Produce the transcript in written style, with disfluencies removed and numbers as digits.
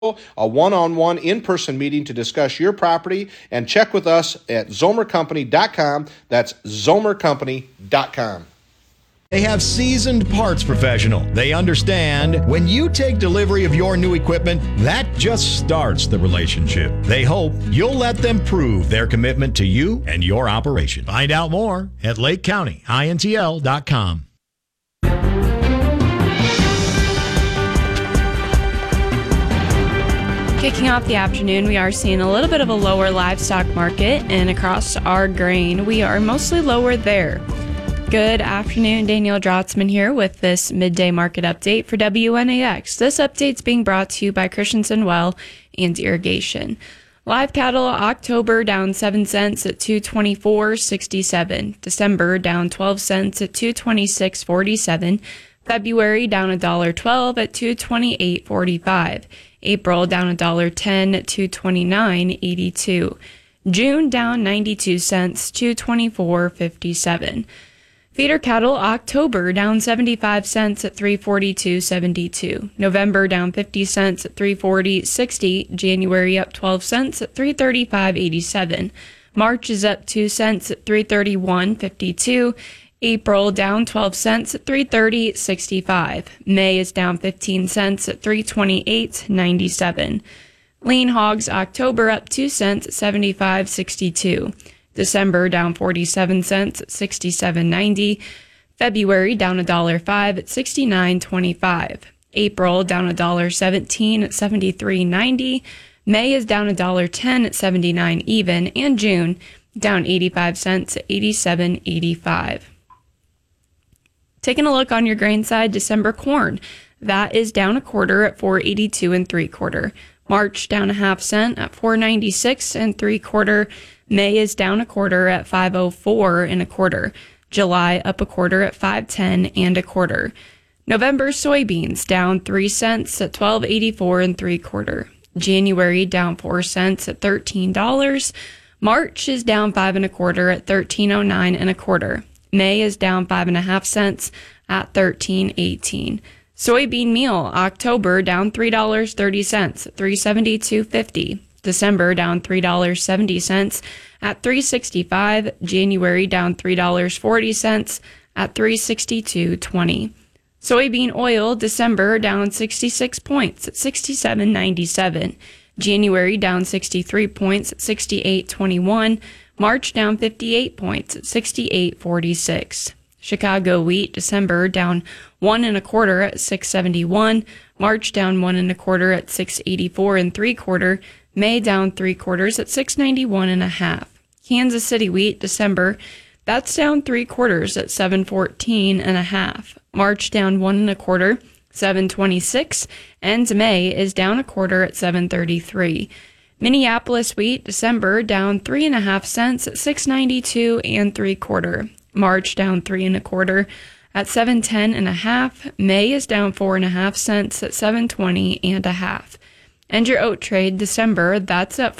a one-on-one in-person meeting to discuss your property, and check with us at zomercompany.com. That's zomercompany.com. They have seasoned parts professional. They understand when you take delivery of your new equipment, that just starts the relationship. They hope you'll let them prove their commitment to you and your operation. Find out more at LakeCountyINTL.com. Kicking off the afternoon, we are seeing a little bit of a lower livestock market, and across our grain, we are mostly lower there. Good afternoon, Danielle Drotzman here with this midday market update for WNAX. This update's being brought to you by Christensen Well and Irrigation. Live cattle October down 7 cents at $224.67. December down 12 cents at $226.47. February down $1.12 at $228.45. April down $1.10 at $229.82. June down 92 cents, $224.57. Feeder cattle October down 75 cents at $342.72. November down 50 cents at $340.60. January up 12 cents at $335.87. March is up 2 cents at $331.52. April down 12 cents at $330.65. May is down 15 cents at $328.97. Lean hogs October up 2 cents at $75.62. December down 47 cents at $67.90. February down $1.05 at $69.25. April down $1.17 at $73.90. May is down $1.10 at $79 even, and June down 85 cents at $87.85. Taking a look on your grain side, December corn, that is down a quarter at $4.82 3/4. March down a half cent at $4.96 3/4. May is down a quarter at $5.04 1/4. July up a quarter at $5.10 1/4. November soybeans down 3 cents at $12.84 3/4. January down 4 cents at $13. March is down 5 1/4 at $13.09 1/4. May is down 5 1/2 cents at $13.18. Soybean meal October down $3.30 at $372.50. December down $3.70 at $365. January down $3.40 at $362.20. Soybean oil December down 66 points at $67.97. January down 63 points at $68.21. March down 58 points at $68.46. Chicago wheat December down 1 1/4 at $671. March down 1 1/4 at $684 3/4. May down 3/4 at $691 1/2. Kansas City wheat December, that's down 3/4 at $714 1/2. March down 1 1/4, $726, and May is down a quarter at $733. Minneapolis wheat December down 3 1/2 cents at $692 3/4. March down 3 1/4 at $710 1/2. May is down 4 1/2 cents at $720 1/2. And your oat trade December, that's up